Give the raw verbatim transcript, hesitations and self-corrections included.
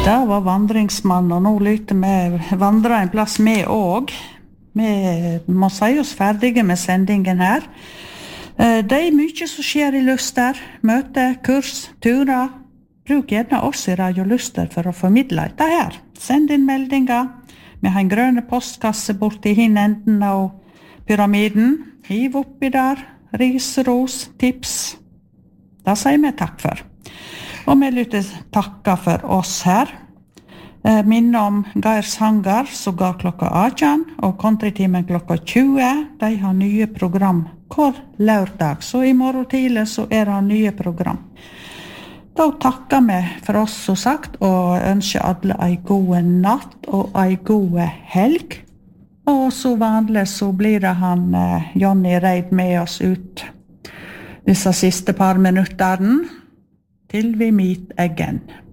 Det var vandringsmann, og nå lytter vi vandre en plass med også. Vi må si oss ferdige med sendingen her. Det er mye som skjer i Luster, møte, kurs, turer. Bruk gjerne oss i Radio Luster for å formidle dette her. Send inn meldinger. Vi har en grønne postkasse borti hin enden av pyramiden. Hiv oppi der, ris, ros, tips. Det sier vi takk for. Og vi lytter takka for oss her. Eh, minne om Geir Sanger, som går klokka atten, og countrytimen klokka tjue. De har nye program hver lørdag, så i morgen tidlig så er det nye program. Da takker vi for oss, som sagt, og ønsker alle en god natt og en god helg. Og så vanlig så blir det han eh, Johnny Reid med oss ut disse siste par minutterne, til vi meet again.